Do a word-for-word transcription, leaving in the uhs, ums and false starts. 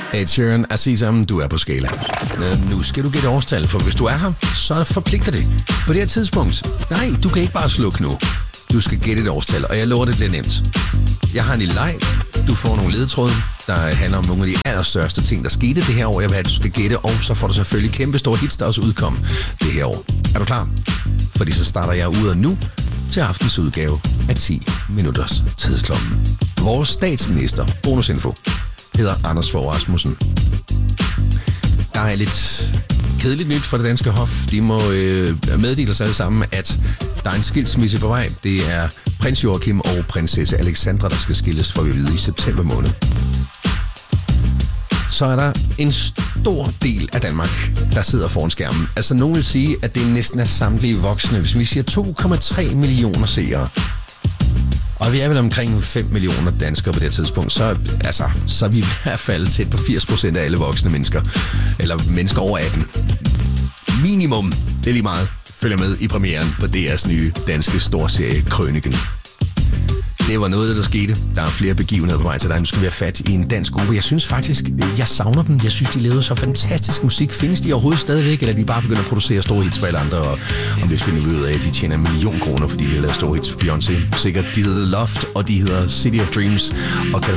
Ed Sheeran, Azizam, du er på skala. Nu skal du gætte årstal, for hvis du er her, så forpligter det. På det her tidspunkt, nej, du kan ikke bare slukke nu. Du skal gætte et årstal, og jeg lover, det bliver nemt. Jeg har en lille leg. Du får nogle ledetråde, der handler om nogle af de allerstørste ting, der skete det her år. Jeg vil have, at du skal gætte, og så får du selvfølgelig kæmpe store hits, der også udkom det her år. Er du klar? Fordi så starter jeg ud af nu til aftens udgave af ti minutters tidslommen. Vores statsminister, bonusinfo, hedder Anders Fogh Rasmussen. Der er lidt kedeligt nyt for det danske hof. De må øh, meddele os alle sammen, at der er en skilsmisse på vej. Det er prins Joachim og prinsesse Alexandra, der skal skilles, får vi vide, i september måned. Så er der en stor del af Danmark, der sidder foran skærmen. Altså, nogen vil sige, at det næsten er samtlige voksne. Hvis vi siger to komma tre millioner seere, og vi er vel omkring fem millioner danskere på det her tidspunkt, så, altså, så er vi i hvert fald tæt på firs procent af alle voksne mennesker. Eller mennesker over atten. Minimum, det er lige meget, følger med i premieren på D R's nye danske storserie Krøniken. Det var noget, der skete. Der er flere begivenheder på vej til dig. Nu skal vi have fat i en dansk gruppe. Jeg synes faktisk, jeg savner dem. Jeg synes, de lavede så fantastisk musik. Findes de overhovedet stadigvæk, eller de bare begynder at producere store hits for alle andre? Og om det finder vi ud af, at de tjener en million kroner, fordi de har lavet store hits for Beyoncé. Sikkert, de hedder Loft, og de hedder City of Dreams. Og kan du